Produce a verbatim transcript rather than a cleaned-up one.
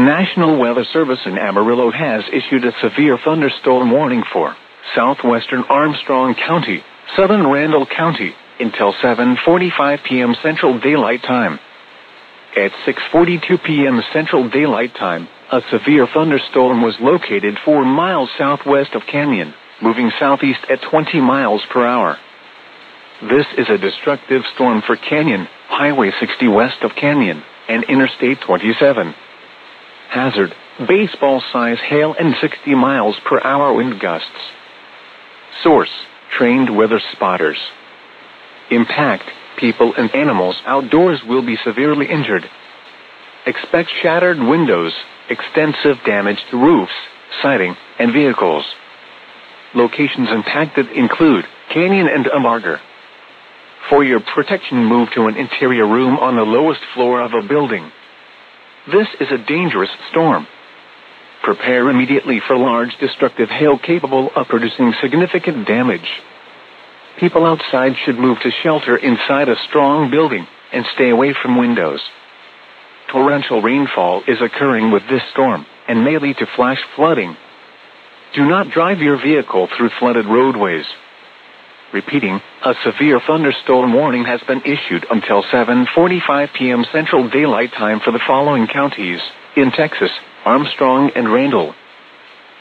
National Weather Service in Amarillo has issued a severe thunderstorm warning for southwestern Armstrong County, southern Randall County, until seven forty-five p.m. Central Daylight Time. At six forty-two p.m. Central Daylight Time, a severe thunderstorm was located four miles southwest of Canyon, moving southeast at twenty miles per hour. This is a destructive storm for Canyon, Highway sixty west of Canyon, and Interstate twenty-seven. Hazard, baseball-size hail and sixty miles per hour wind gusts. Source, trained weather spotters. Impact, people and animals outdoors will be severely injured. Expect shattered windows, extensive damage to roofs, siding, and vehicles. Locations impacted include Canyon and Amargar. For your protection, move to an interior room on the lowest floor of a building. This is a dangerous storm. Prepare immediately for large destructive hail capable of producing significant damage. People outside should move to shelter inside a strong building and stay away from windows. Torrential rainfall is occurring with this storm and may lead to flash flooding. Do not drive your vehicle through flooded roadways. Repeating, a severe thunderstorm warning has been issued until seven forty-five p.m. Central Daylight Time for the following counties in Texas: Armstrong and Randall,